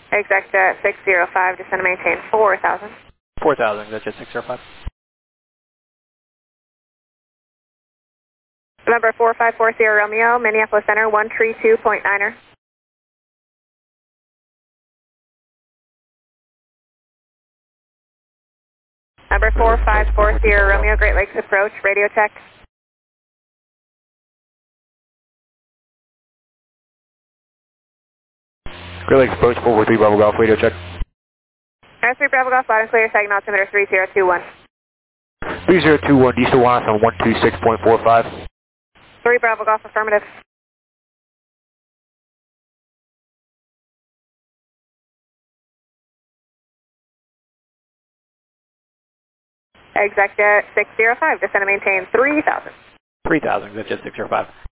Executive 605, descend and maintain 4,000. 4,000, Executive 605. November 4540 Romeo, Minneapolis Center, 132.9er. Number 4540 Romeo, Great Lakes approach, radio check. Great Lakes approach, 443 Bravo Golf, radio check. Air 3 Bravo Golf, loud and clear, second altimeter 3021. 3021, do you still want us on 126.45? 3 Bravo Golf, affirmative. Executive 605, descend and maintain 3,000. 3,000, Executive 605.